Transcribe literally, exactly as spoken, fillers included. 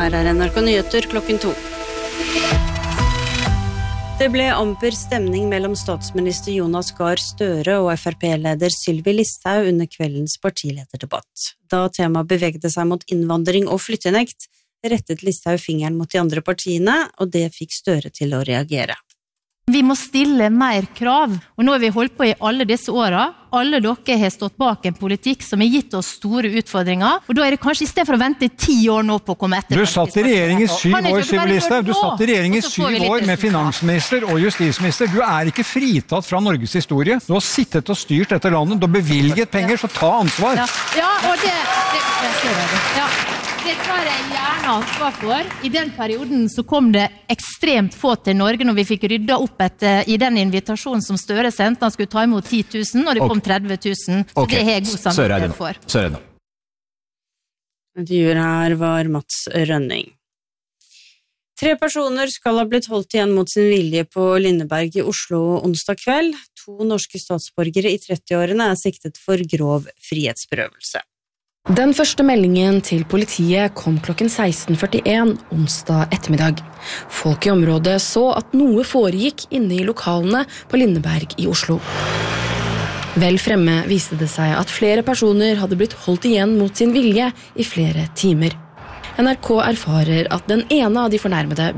Her er N R K Nyheter klokken to. Det ble amper stemning mellom statsminister Jonas Gahr Støre og F R P-leder Sylvi Listhaug under kveldens partilederdebatt. Da temaet bevegde seg mot innvandring og flyttenekt, rettet Listhaug fingeren mot de andre partiene, og det fikk Støre til å reagere. Vi må stille mer krav, og nå har vi holdt på i alle disse årene. Alle dere har stått bak en politikk som har gitt oss store utfordringer, og da er det kanskje i stedet for å vente ti år nå på å komme etter. Du satt i regjering i syv år, Sylvi Listhaug. Du satt i regjering i syv år med finansminister og justisminister. Du er ikke fritatt fra Norges historie. Du har sittet og styrt dette landet, du har bevilget penger, så ta ansvar. Ja, ja og det... det jeg ser det. Ja. Det tar jeg gjerne ansvar for. I den perioden så kom det ekstremt få til Norge når vi fikk rydda opp etter, i den invitasjonen som Støre sendte. Han skulle ta imot ti tusen, og det kom tretti tusen. Så okay. Det har jeg god samvittighet for. Søren. Intervjuer her var Mats Rønning. Tre personer skal ha blitt holdt igjen mot sin vilje på Lindeberg i Oslo onsdag kveld. To norske statsborgere i trettiårene er siktet for grov frihetsberøvelse. Den første meldingen til politiet kom klokken seksten førtien onsdag ettermiddag. Folk i området så at noe foregikk inne i lokalene på Lindeberg i Oslo. Vel fremme viste det seg at flere personer hadde blitt holdt igjen mot sin vilje i flere timer. N R K erfarer at den ene av de fornærmede